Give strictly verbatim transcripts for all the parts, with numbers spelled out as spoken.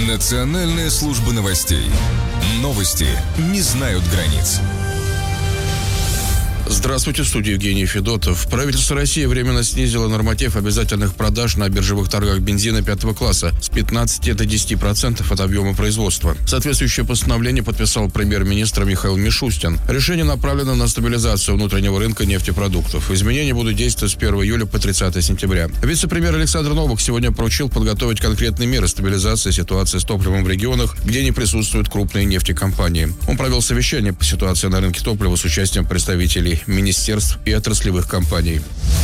Национальная служба новостей. Новости не знают границ. Здравствуйте, в студии Евгений Федотов. Правительство России временно снизило норматив обязательных продаж на биржевых торгах бензина пятого класса с пятнадцати до десяти процентов от объема производства. Соответствующее постановление подписал премьер-министр Михаил Мишустин. Решение направлено на стабилизацию внутреннего рынка нефтепродуктов. Изменения будут действовать с первого июля по тридцатое сентября. Вице-премьер Александр Новак сегодня поручил подготовить конкретные меры стабилизации ситуации с топливом в регионах, где не присутствуют крупные нефтекомпании. Он провел совещание по ситуации на рынке топлива с участием представителей министерств и отраслевых компаний.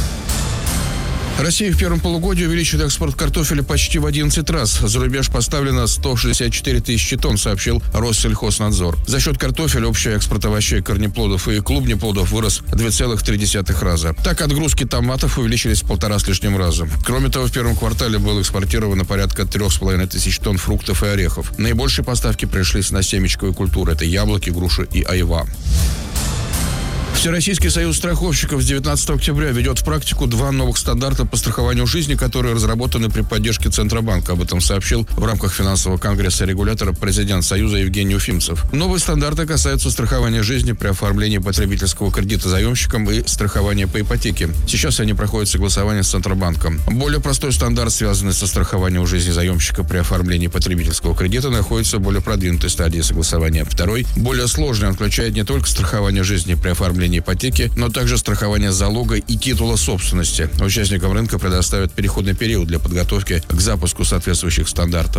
Россия в первом полугодии увеличила экспорт картофеля почти в одиннадцать раз. За рубеж поставлено сто шестьдесят четыре тысячи тонн, сообщил Россельхознадзор. За счет картофеля общий экспорт овощей, корнеплодов и клубнеплодов вырос в два целых три десятых раза. Так, отгрузки томатов увеличились в полтора с лишним раза. Кроме того, в первом квартале было экспортировано порядка трех с половиной тысяч тонн фруктов и орехов. Наибольшие поставки пришлись на семечковые культуры. Это яблоки, груши и айва. Всероссийский союз страховщиков с девятнадцатого октября ведет в практику два новых стандарта по страхованию жизни, которые разработаны при поддержке Центробанка. Об этом сообщил в рамках финансового конгресса регулятора президент Союза Евгений Уфимцев. Новые стандарты касаются страхования жизни при оформлении потребительского кредита заемщиком и страхования по ипотеке. Сейчас они проходят согласование с Центробанком. Более простой стандарт, связанный со страхованием жизни заемщика при оформлении потребительского кредита, находится в более продвинутой стадии согласования. Второй, более сложный, он включает не только страхование жизни при оформлении ипотеки, но также страхование залога и титула собственности. Участникам рынка предоставят переходный период для подготовки к запуску соответствующих стандартов.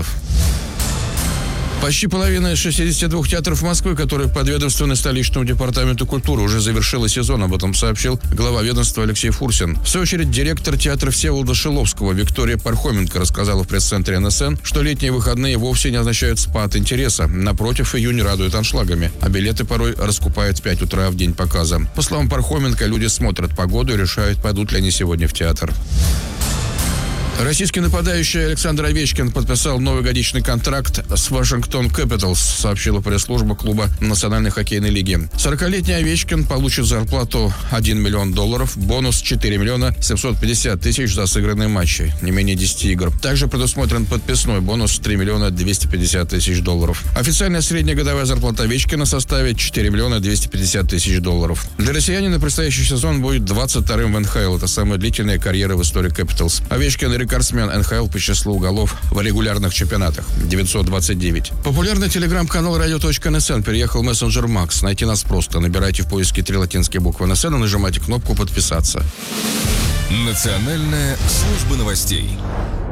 Почти половина из шестидесяти двух театров Москвы, которые подведомственны столичному департаменту культуры, уже завершила сезон. Об этом сообщил глава ведомства Алексей Фурсин. В свою очередь, директор театра Всеволода Шиловского Виктория Пархоменко рассказала в пресс-центре эн эс эн, что летние выходные вовсе не означают спад интереса. Напротив, июнь радует аншлагами, а билеты порой раскупают в пять утра в день показа. По словам Пархоменко, люди смотрят погоду и решают, пойдут ли они сегодня в театр. Российский нападающий Александр Овечкин подписал новый годичный контракт с Вашингтон Кэпиталс, сообщила пресс-служба клуба Национальной хоккейной лиги. сорокалетний Овечкин получит зарплату один миллион долларов, бонус четыре миллиона семьсот пятьдесят тысяч за сыгранные матчи, не менее десяти игр. Также предусмотрен подписной бонус три миллиона двести пятьдесят тысяч долларов. Официальная средняя годовая зарплата Овечкина составит четыре миллиона двести пятьдесят тысяч долларов. Для россиянина предстоящий сезон будет двадцать вторым в эн ха эл. Это самая длительная карьера в истории Кэпиталс. Овечкин рекордсмен эн ха эл по числу голов в регулярных чемпионатах – девятьсот двадцать девять. Популярный телеграм-канал радио точка эн эс эн переехал в мессенджер Макс. Найти нас просто. Набирайте в поиске три латинские буквы эн эс эн и нажимайте кнопку «Подписаться». Национальная служба новостей.